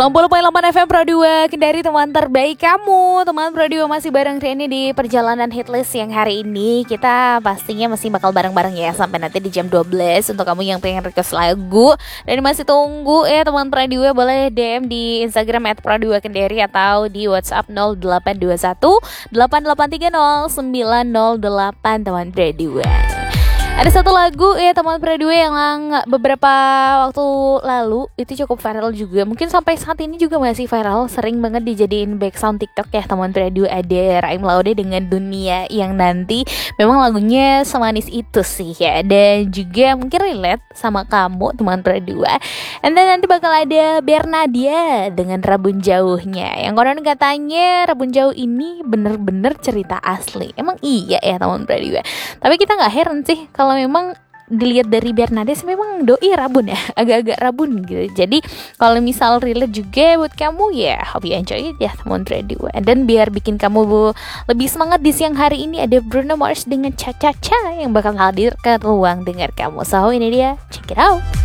60.8 FM Pro 2 Kendari, teman terbaik kamu. Teman Pro 2 masih bareng Reni di perjalanan hitlist yang hari ini. Kita pastinya masih bakal bareng-bareng ya sampai nanti di jam 12 untuk kamu yang pengen request lagu. Dan masih tunggu ya teman Pro 2, boleh DM di Instagram @pro2kendari atau di WhatsApp 0821 8830 908 teman Pro 2. Ada satu lagu ya teman Pro 2 yang beberapa waktu lalu itu cukup viral juga. Mungkin sampai saat ini juga masih viral, sering banget dijadiin background TikTok ya teman Pro 2. Ada Raim Laude dengan Dunia yang nanti memang lagunya semanis itu sih ya. Dan juga mungkin relate sama kamu teman Pro 2. And then nanti bakal ada Bernadia dengan Rabun Jauhnya. Yang konon katanya Rabun Jauh ini bener-bener cerita asli. Emang iya ya teman Pro 2. Tapi kita gak heran sih kalau memang dilihat dari Bernades memang doi rabun ya, agak-agak rabun gitu. Jadi kalau misal relate juga buat kamu ya, hope you enjoy it ya teman Pro 2. Dan biar bikin kamu lebih semangat di siang hari ini, ada Bruno Mars dengan Cha Cha Cha yang bakal hadir ke ruang dengar kamu. So ini dia, check it out.